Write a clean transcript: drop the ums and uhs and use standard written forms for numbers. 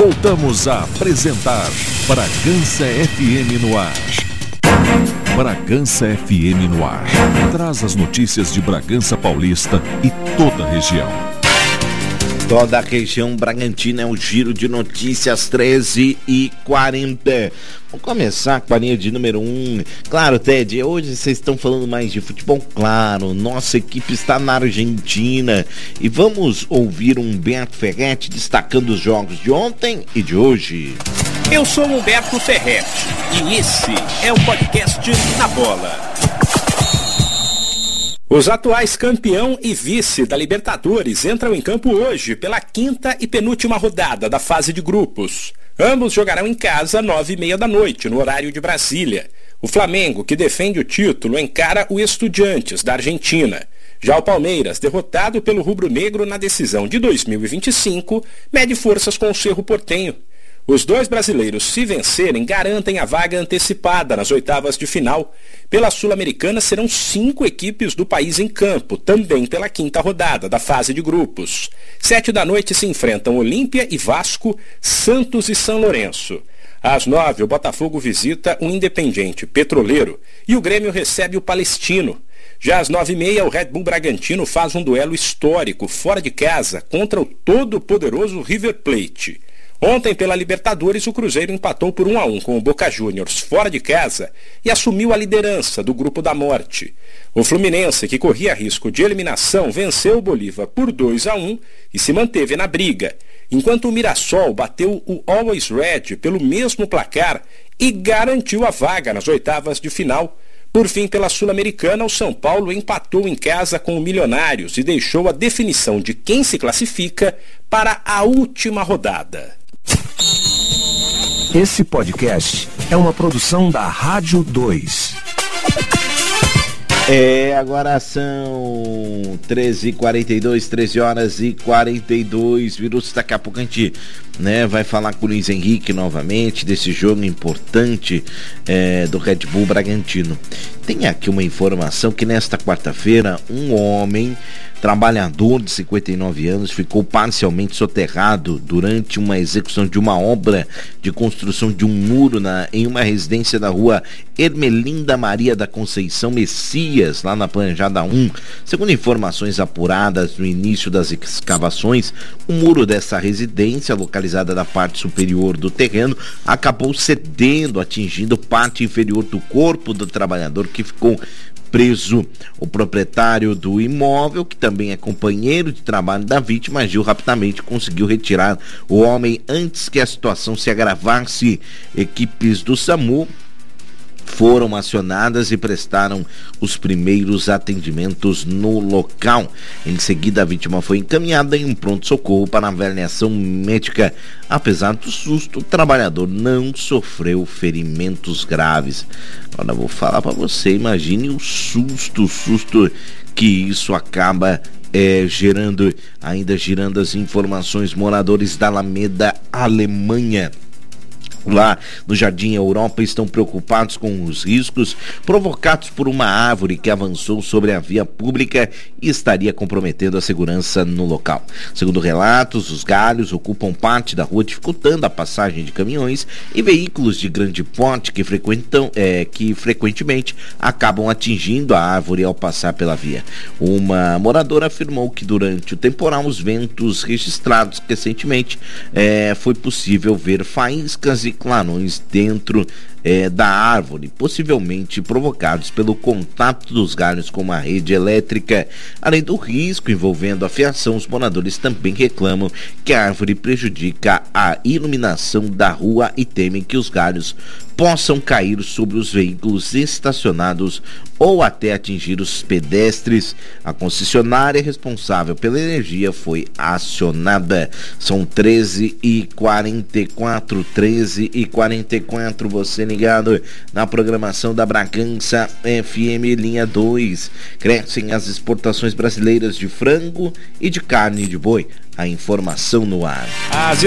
Voltamos a apresentar Bragança FM no ar. Bragança FM no ar. Traz as notícias de Bragança Paulista e toda a região. Toda a região Bragantina é o giro de notícias 13h40. Vamos começar com a linha de número 1. Claro, Ted, hoje vocês estão falando mais de futebol, claro. Nossa equipe está na Argentina. E vamos ouvir Humberto Ferretti destacando os jogos de ontem e de hoje. Eu sou Humberto Ferretti e esse é o podcast Na Bola. Os atuais campeão e vice da Libertadores entram em campo hoje pela quinta e penúltima rodada da fase de grupos. Ambos jogarão em casa às 9h30 da noite, no horário de Brasília. O Flamengo, que defende o título, encara o Estudiantes, da Argentina. Já o Palmeiras, derrotado pelo rubro-negro na decisão de 2025, mede forças com o Cerro Porteño. Os dois brasileiros, se vencerem, garantem a vaga antecipada nas oitavas de final. Pela Sul-Americana serão 5 equipes do país em campo, também pela quinta rodada da fase de grupos. 7 da noite se enfrentam Olímpia e Vasco, Santos e São Lourenço. Às 9, o Botafogo visita o Independiente Petroleiro e o Grêmio recebe o Palestino. Já às 9h30, o Red Bull Bragantino faz um duelo histórico fora de casa contra o todo-poderoso River Plate. Ontem, pela Libertadores, o Cruzeiro empatou por 1-1 com o Boca Juniors fora de casa e assumiu a liderança do Grupo da Morte. O Fluminense, que corria risco de eliminação, venceu o Bolívar por 2-1 e se manteve na briga, enquanto o Mirassol bateu o Always Red pelo mesmo placar e garantiu a vaga nas oitavas de final. Por fim, pela Sul-Americana, o São Paulo empatou em casa com o Milionários e deixou a definição de quem se classifica para a última rodada. Esse podcast é uma produção da Rádio 2. Agora são 13h42, 13h42 minutos. Daqui a pouco a gente vai falar com o Luiz Henrique novamente desse jogo importante do Red Bull Bragantino. Tem aqui uma informação que nesta quarta-feira um homem trabalhador de 59 anos ficou parcialmente soterrado durante uma execução de uma obra de construção de um muro em uma residência da rua Ermelinda Maria da Conceição Messias, lá na Planejada 1. Segundo informações apuradas no início das escavações, o muro dessa residência, localizada na parte superior do terreno, acabou cedendo, atingindo parte inferior do corpo do trabalhador, que ficou preso. O proprietário do imóvel, que também é companheiro de trabalho da vítima, agiu rapidamente e conseguiu retirar o homem antes que a situação se agravasse. Equipes do SAMU foram acionadas e prestaram os primeiros atendimentos no local. Em seguida, a vítima foi encaminhada em um pronto-socorro para avaliação médica. Apesar do susto, o trabalhador não sofreu ferimentos graves. Agora vou falar para você, imagine o susto que isso acaba gerando. Ainda girando as informações, moradores da Alameda, Alemanha, lá no Jardim Europa, estão preocupados com os riscos provocados por uma árvore que avançou sobre a via pública e estaria comprometendo a segurança no local. Segundo relatos, os galhos ocupam parte da rua, dificultando a passagem de caminhões e veículos de grande porte que frequentemente acabam atingindo a árvore ao passar pela via. Uma moradora afirmou que durante o temporal, os ventos registrados recentemente, foi possível ver faíscas e clarões dentro da árvore, possivelmente provocados pelo contato dos galhos com a rede elétrica. Além do risco envolvendo a fiação, os moradores também reclamam que a árvore prejudica a iluminação da rua e temem que os galhos possam cair sobre os veículos estacionados ou até atingir os pedestres. A concessionária responsável pela energia foi acionada. São 13h44, você ligado na programação da Bragança FM linha 2. Crescem as exportações brasileiras de frango e de carne de boi. A informação no ar.